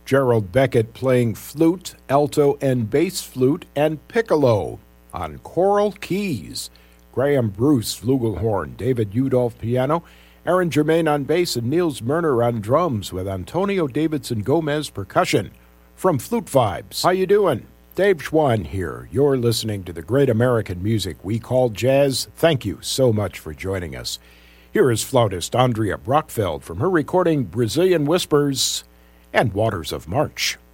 Gerald Beckett playing flute, alto and bass flute, and piccolo on choral keys. Graham Bruce, flugelhorn, David Udolph, piano, Aaron Germain on bass, and Niels Merner on drums, with Antonio Davidson Gomez percussion. From Flute Vibes, how you doing? Dave Schwann here. You're listening to the great American music we call jazz. Thank you so much for joining us. Here is flautist Andrea Brockfeld from her recording Brazilian Whispers and Waters of March.